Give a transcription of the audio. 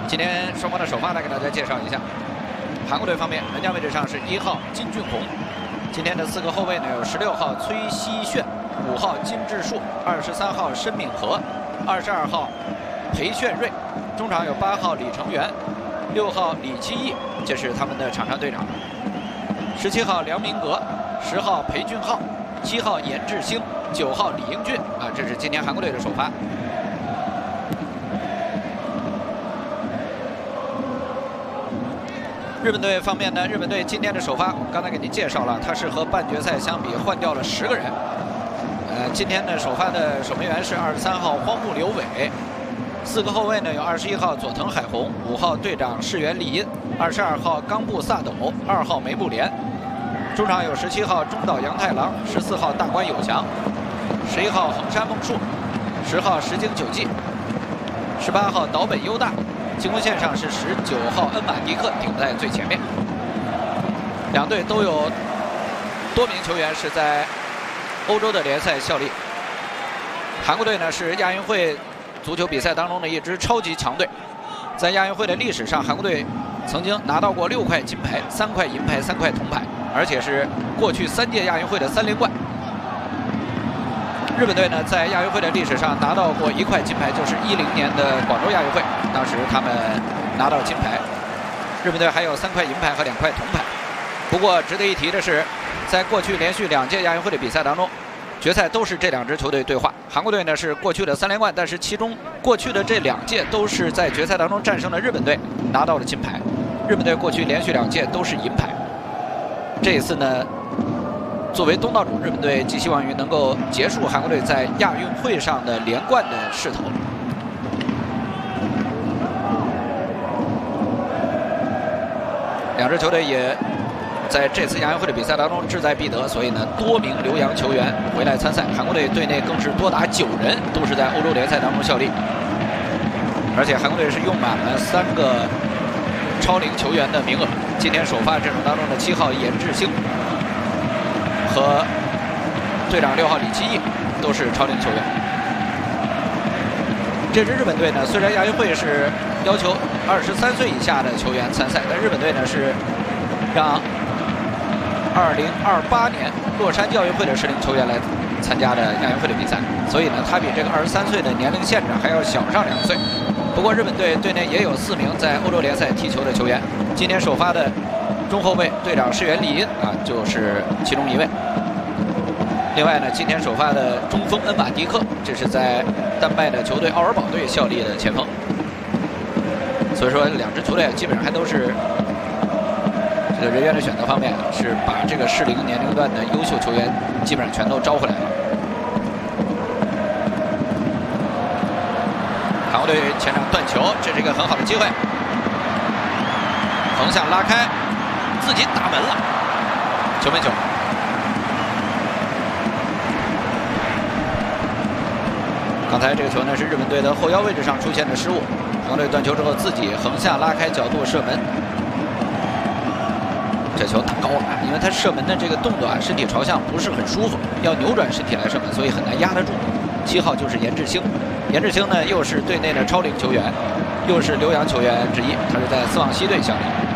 今天双方的首发来给大家介绍一下。韩国队方面，门将位置上是1号金俊宏。今天的4个后卫呢有16号崔熙炫、5号金智树、23号申敏和、22号裴炫瑞。中场有8号李成元、6号李基义，这是他们的场上队长。17号梁明格、10号裴俊浩、7号严志兴、9号李英俊啊，这是今天韩国队的首发。日本队方面呢，日本队今天的首发，我们刚才给您介绍了，他是和半决赛相比换掉了10个人。今天的首发的守门员是23号荒木留伟，4个后卫呢有21号佐藤海宏、5号队长市原丽音、22号冈部萨斗、2号梅木莲。中场有17号中岛洋太郎、14号大关有翔、11号横山梦树、10号石井久纪、18号岛本优大。进攻线上是19号恩马迪克顶在最前面。两队都有多名球员是在欧洲的联赛效力。韩国队呢是亚运会足球比赛当中的一支超级强队，在亚运会的历史上，韩国队曾经拿到过6块金牌、3块银牌、3块铜牌，而且是过去3届亚运会的3连冠。日本队呢，在亚运会的历史上拿到过1块金牌，就是10年的广州亚运会，当时他们拿到金牌。日本队还有3块银牌和2块铜牌。不过值得一提的是，在过去连续2届亚运会的比赛当中，决赛都是这2支球队对话。韩国队呢是过去的3连冠，但是其中过去的这2届都是在决赛当中战胜了日本队，拿到了金牌。日本队过去连续2届都是银牌。这一次呢，作为东道主，日本队寄希望于能够结束韩国队在亚运会上的连冠的势头。2支球队也在这次亚运会的比赛当中志在必得，所以呢，多名留洋球员回来参赛。韩国队队内更是多达9人都是在欧洲联赛当中效力，而且韩国队是用满了3个超龄球员的名额。今天首发阵容当中的7号严志兴和队长6号李基义都是超龄球员。这支日本队呢，虽然亚运会是要求23岁以下的球员参赛，但日本队呢是让2028年洛杉矶奥运会的适龄球员来参加的亚运会的比赛，所以呢，他比这个23岁的年龄限制还要小上2岁。不过日本队队内也有4名在欧洲联赛踢球的球员，今天首发的中后卫队长市原丽音啊，就是其中1位。另外呢，今天首发的中锋恩马迪克，这是在丹麦的球队奥尔堡队效力的前锋。所以说，2支球队基本上还都是这个人员的选择方面是把这个适龄年龄段的优秀球员基本上全都招回来了。韩国队前场断球，这是一个很好的机会，横向拉开，自己打门了，球门球。刚才这个球呢是日本队的后腰位置上出现的失误，韩国队断球之后自己横向拉开角度射门，这球打高了，因为他射门的这个动作啊，身体朝向不是很舒服，要扭转身体来射门，所以很难压得住。7号就是严志兴，严志兴呢又是队内的超龄球员，又是留洋球员之一，他是在斯旺西队效力。